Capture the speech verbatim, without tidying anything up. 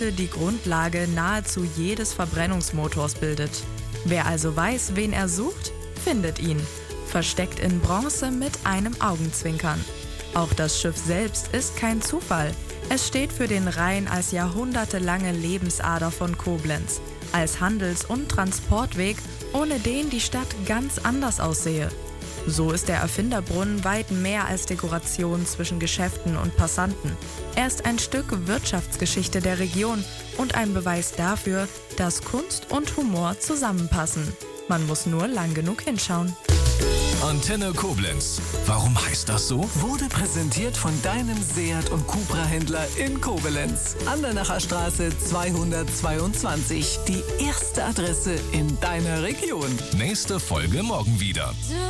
heute die Grundlage nahezu jedes Verbrennungsmotors bildet. Wer also weiß, wen er sucht, findet ihn. Versteckt in Bronze mit einem Augenzwinkern. Auch das Schiff selbst ist kein Zufall. Es steht für den Rhein als jahrhundertelange Lebensader von Koblenz, als Handels- und Transportweg, ohne den die Stadt ganz anders aussehe. So ist der Erfinderbrunnen weit mehr als Dekoration zwischen Geschäften und Passanten. Er ist ein Stück Wirtschaftsgeschichte der Region und ein Beweis dafür, dass Kunst und Humor zusammenpassen. Man muss nur lang genug hinschauen. Antenne Koblenz. Warum heißt das so? Wurde präsentiert von deinem Seat und Cupra-Händler in Koblenz. Andernacher Straße zweihundertzweiundzwanzig. Die erste Adresse in deiner Region. Nächste Folge morgen wieder.